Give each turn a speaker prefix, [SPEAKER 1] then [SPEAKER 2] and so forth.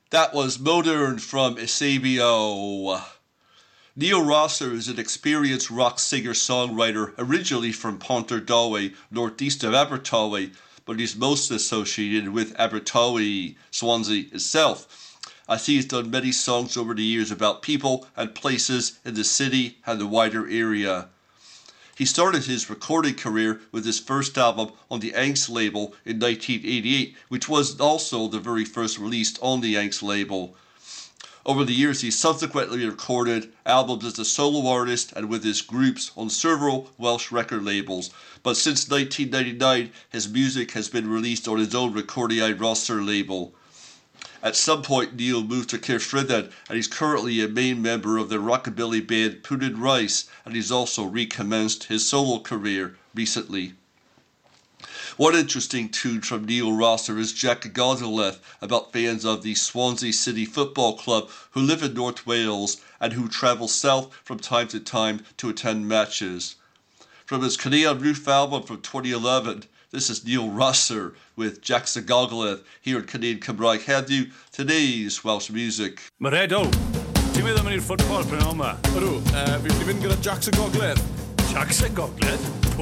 [SPEAKER 1] That was Modern from Eusebio. Neil Rosser is an experienced rock singer-songwriter originally from Pontardawe, northeast of Abertawe, but he's most associated with Abertawe, Swansea itself, as he has done many songs over the years about people and places in the city and the wider area. He started his recording career with his first album on the Angst label in 1988, which was also the very first released on the Angst label. Over the years, he subsequently recorded albums as a solo artist and with his groups on several Welsh record labels, but since 1999, his music has been released on his own Recordiau Rosser label. At some point, Neil moved to Caerphilly, and he's currently a main member of the rockabilly band Puddin' Rice, and he's also recommenced his solo career recently. One interesting tune from Neil Rosser is Jack Gogleth, about fans of the Swansea City Football Club who live in North Wales and who travel south from time to time to attend matches. From his Canadian Roof album from 2011, this is Neil Rosser with Jack Gogleth here at Canadian Cymraeg Heddiw, today's Welsh music.
[SPEAKER 2] Maredo, ti'n meddwl mynd i'r ffwtbol pryn o yma?
[SPEAKER 3] Ydw, fi wedi fynd gyda Jack Gogleth.
[SPEAKER 2] Jack Gogleth?